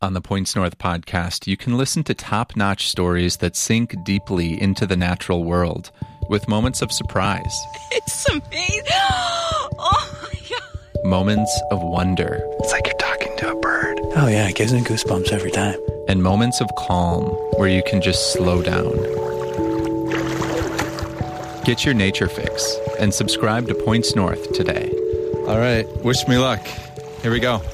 On the Points North podcast, you can listen to top-notch stories that sink deeply into the natural world, with moments of surprise. It's amazing. Oh, my God. Moments of wonder. It's like you're talking to a bird. Oh, yeah, it gives me goosebumps every time. And moments of calm, where you can just slow down. Get your nature fix and subscribe to Points North today. All right, wish me luck. Here we go.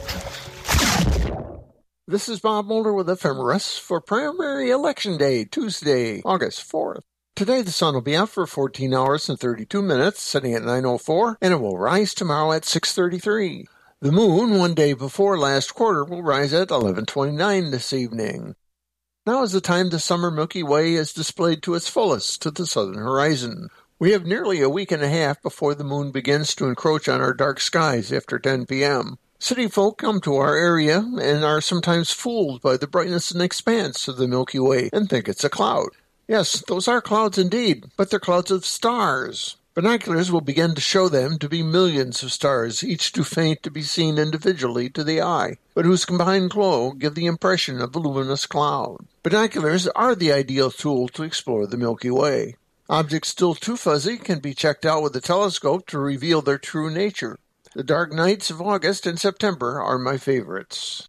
This is Bob Mulder with Ephemeris for Primary Election Day, Tuesday, August 4th. Today the sun will be out for 14 hours and 32 minutes, setting at 9:04, and it will rise tomorrow at 6:33. The moon, one day before last quarter, will rise at 11:29 this evening. Now is the time the summer Milky Way is displayed to its fullest to the southern horizon. We have nearly a week and a half before the moon begins to encroach on our dark skies after 10 p.m. City folk come to our area and are sometimes fooled by the brightness and expanse of the Milky Way and think it's a cloud. Yes, those are clouds indeed, but they're clouds of stars. Binoculars will begin to show them to be millions of stars, each too faint to be seen individually to the eye, but whose combined glow give the impression of a luminous cloud. Binoculars are the ideal tool to explore the Milky Way. Objects still too fuzzy can be checked out with a telescope to reveal their true nature. The dark nights of August and September are my favorites.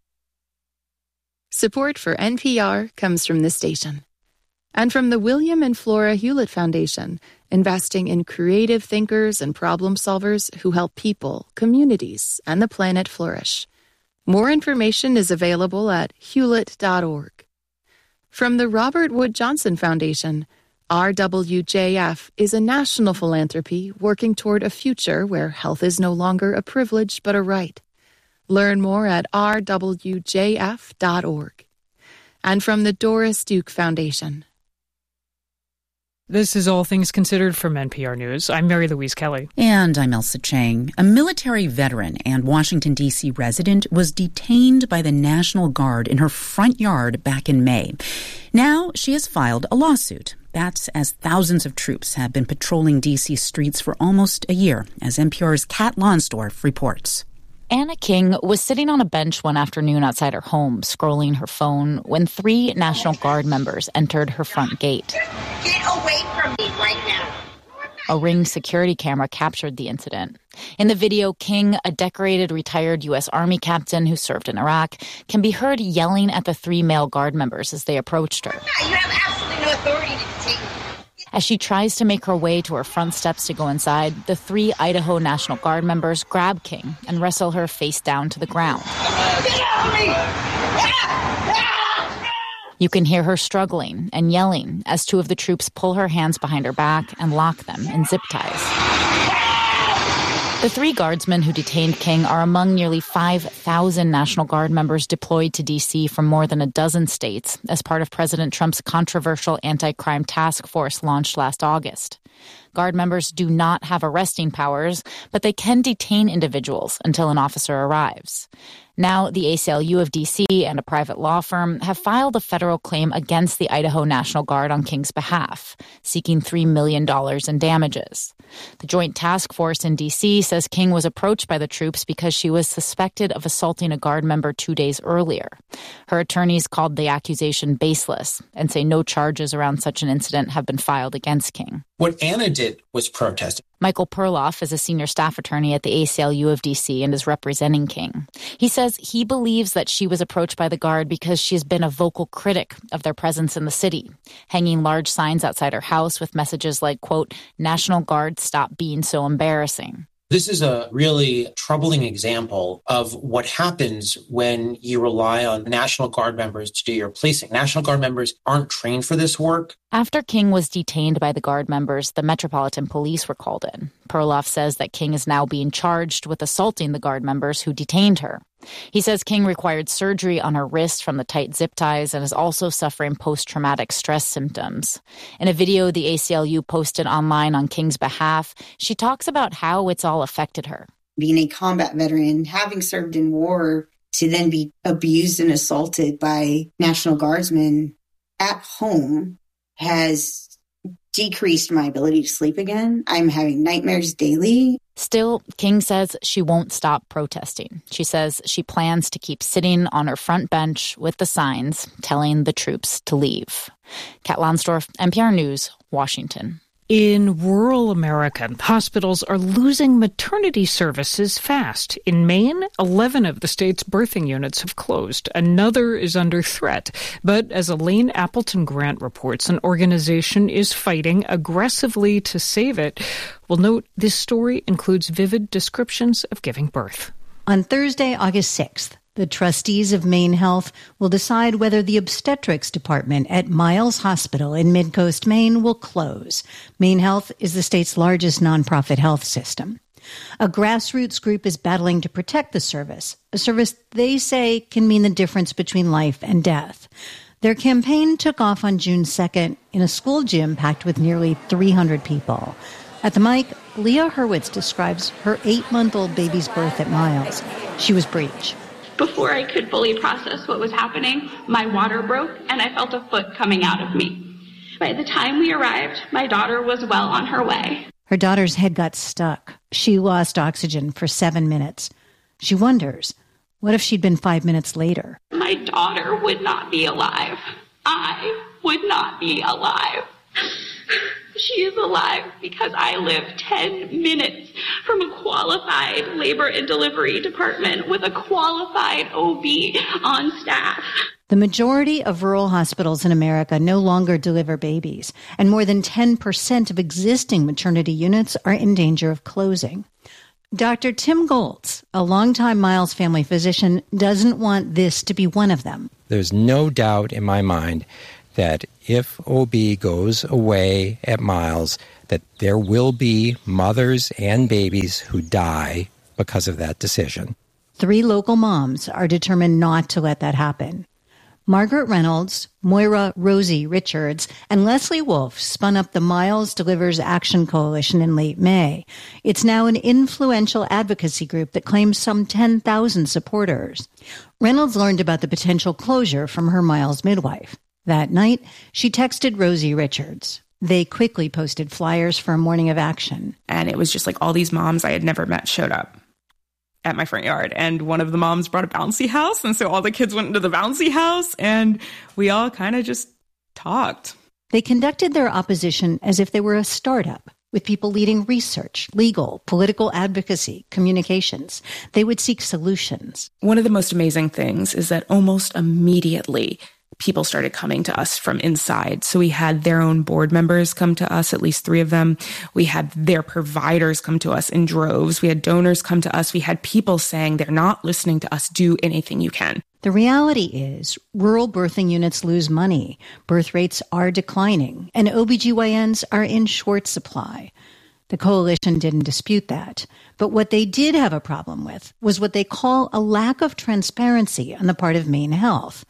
Support for NPR comes from this station. And from the William and Flora Hewlett Foundation, investing in creative thinkers and problem solvers who help people, communities, and the planet flourish. More information is available at hewlett.org. From the Robert Wood Johnson Foundation, RWJF is a national philanthropy working toward a future where health is no longer a privilege but a right. Learn more at rwjf.org. And from the Doris Duke Foundation. This is All Things Considered from NPR News. I'm Mary Louise Kelly. And I'm Elsa Chang. A military veteran and Washington, D.C. resident was detained by the National Guard in her front yard back in May. Now she has filed a lawsuit. That's as thousands of troops have been patrolling D.C. streets for almost a year, as NPR's Kat Lonsdorf reports. Anna King was sitting on a bench one afternoon outside her home, scrolling her phone, when 3 National Guard members entered her front gate. Get away from me right now. A Ring security camera captured the incident. In the video, King, a decorated retired U.S. Army captain who served in Iraq, can be heard yelling at the 3 male Guard members as they approached her. You have absolutely no authority to detain me. As she tries to make her way to her front steps to go inside, the 3 Idaho National Guard members grab King and wrestle her face down to the ground. Get out of me! You can hear her struggling and yelling as 2 of the troops pull her hands behind her back and lock them in zip ties. The 3 guardsmen who detained King are among nearly 5,000 National Guard members deployed to D.C. from more than a dozen states as part of President Trump's controversial anti-crime task force launched last August. Guard members do not have arresting powers, but they can detain individuals until an officer arrives. Now, the ACLU of D.C. and a private law firm have filed a federal claim against the Idaho National Guard on King's behalf, seeking $3 million in damages. The Joint Task Force in D.C. says King was approached by the troops because she was suspected of assaulting a Guard member 2 days earlier. Her attorneys called the accusation baseless and say no charges around such an incident have been filed against King. What Anna did was protest. Michael Perloff is a senior staff attorney at the ACLU of D.C. and is representing King. He says he believes that she was approached by the Guard because she's been a vocal critic of their presence in the city, hanging large signs outside her house with messages like, quote, "National Guard, stop being so embarrassing." This is a really troubling example of what happens when you rely on National Guard members to do your policing. National Guard members aren't trained for this work. After King was detained by the Guard members, the Metropolitan Police were called in. Perloff says that King is now being charged with assaulting the Guard members who detained her. He says King required surgery on her wrist from the tight zip ties and is also suffering post-traumatic stress symptoms. In a video the ACLU posted online on King's behalf, she talks about how it's all affected her. Being a combat veteran, having served in war, to then be abused and assaulted by National Guardsmen at home has decreased my ability to sleep again. I'm having nightmares daily. Still, King says she won't stop protesting. She says she plans to keep sitting on her front bench with the signs telling the troops to leave. Kat Lonsdorf, NPR News, Washington. In rural America, hospitals are losing maternity services fast. In Maine, 11 of the state's birthing units have closed. Another is under threat. But as Elaine Appleton Grant reports, an organization is fighting aggressively to save it. Well, note this story includes vivid descriptions of giving birth. On Thursday, August 6th, the trustees of Maine Health will decide whether the obstetrics department at Miles Hospital in Midcoast, Maine will close. Maine Health is the state's largest nonprofit health system. A grassroots group is battling to protect the service, a service they say can mean the difference between life and death. Their campaign took off on June 2nd in a school gym packed with nearly 300 people. At the mic, Leah Hurwitz describes her 8-month-old baby's birth at Miles. She was breech. Before I could fully process what was happening, my water broke and I felt a foot coming out of me. By the time we arrived, my daughter was well on her way. Her daughter's head got stuck. She lost oxygen for 7 minutes. She wonders, what if she'd been 5 minutes later? My daughter would not be alive. I would not be alive. She is alive because I live 10 minutes from a qualified labor and delivery department with a qualified OB on staff. The majority of rural hospitals in America no longer deliver babies, and more than 10% of existing maternity units are in danger of closing. Dr. Tim Goltz, a longtime Miles family physician, doesn't want this to be one of them. There's no doubt in my mind that if OB goes away at Miles, that there will be mothers and babies who die because of that decision. 3 local moms are determined not to let that happen. Margaret Reynolds, Moira Rosie Richards, and Leslie Wolf spun up the Miles Delivers Action Coalition in late May. It's now an influential advocacy group that claims some 10,000 supporters. Reynolds learned about the potential closure from her Miles midwife. That night, she texted Rosie Richards. They quickly posted flyers for a morning of action. And it was just like all these moms I had never met showed up at my front yard. And one of the moms brought a bouncy house. And so all the kids went into the bouncy house and we all kind of just talked. They conducted their opposition as if they were a startup, with people leading research, legal, political advocacy, communications. They would seek solutions. One of the most amazing things is that almost immediately, people started coming to us from inside. So we had their own board members come to us, at least 3 of them. We had their providers come to us in droves. We had donors come to us. We had people saying, they're not listening to us. Do anything you can. The reality is rural birthing units lose money. Birth rates are declining and OBGYNs are in short supply. The coalition didn't dispute that. But what they did have a problem with was what they call a lack of transparency on the part of Maine Health.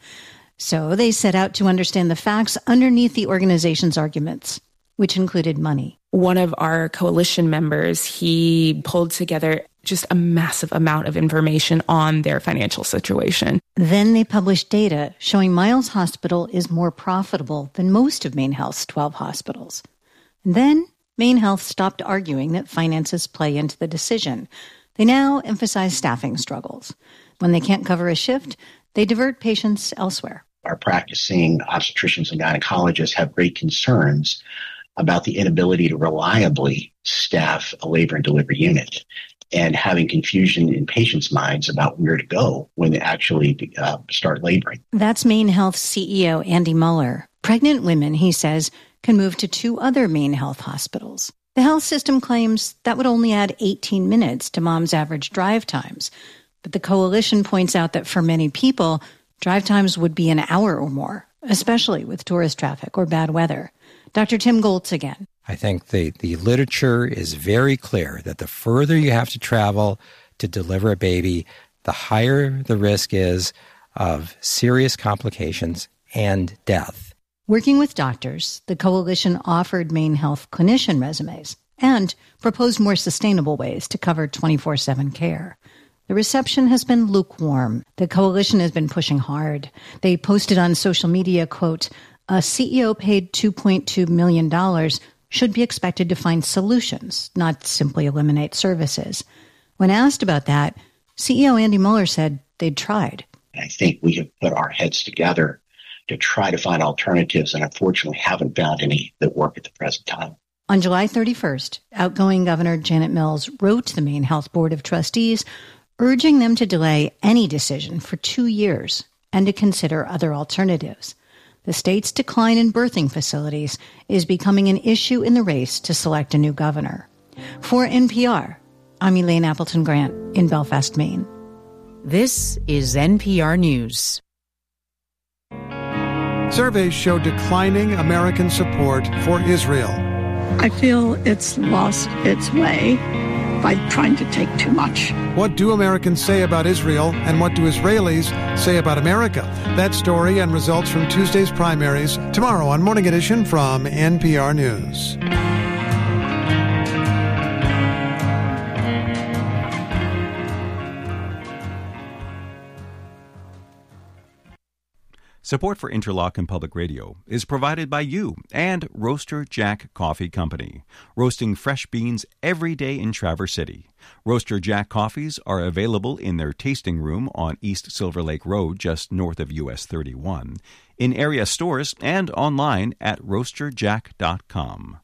So they set out to understand the facts underneath the organization's arguments, which included money. One of our coalition members, he pulled together just a massive amount of information on their financial situation. Then they published data showing Miles Hospital is more profitable than most of Maine Health's 12 hospitals. And then Maine Health stopped arguing that finances play into the decision. They now emphasize staffing struggles. When they can't cover a shift, they divert patients elsewhere. Our practicing obstetricians and gynecologists have great concerns about the inability to reliably staff a labor and delivery unit and having confusion in patients' minds about where to go when they actually start laboring. That's Maine Health CEO Andy Muller. Pregnant women, he says, can move to 2 other Maine Health hospitals. The health system claims that would only add 18 minutes to mom's average drive times. But the coalition points out that for many people, drive times would be an hour or more, especially with tourist traffic or bad weather. Dr. Tim Goltz again. I think the literature is very clear that the further you have to travel to deliver a baby, the higher the risk is of serious complications and death. Working with doctors, the coalition offered Maine Health clinician resumes and proposed more sustainable ways to cover 24/7 care. The reception has been lukewarm. The coalition has been pushing hard. They posted on social media, quote, a CEO paid $2.2 million should be expected to find solutions, not simply eliminate services. When asked about that, CEO Andy Mueller said they'd tried. I think we have put our heads together to try to find alternatives, and unfortunately haven't found any that work at the present time. On July 31st, outgoing Governor Janet Mills wrote to the Maine Health Board of Trustees, urging them to delay any decision for 2 years and to consider other alternatives. The state's decline in birthing facilities is becoming an issue in the race to select a new governor. For NPR, I'm Elaine Appleton-Grant in Belfast, Maine. This is NPR News. Surveys show declining American support for Israel. I feel it's lost its way by trying to take too much. What do Americans say about Israel, and what do Israelis say about America? That story and results from Tuesday's primaries tomorrow on Morning Edition from NPR News. Support for Interlochen Public Radio is provided by you and Roaster Jack Coffee Company, roasting fresh beans every day in Traverse City. Roaster Jack coffees are available in their tasting room on East Silver Lake Road, just north of US 31, in area stores and online at roasterjack.com.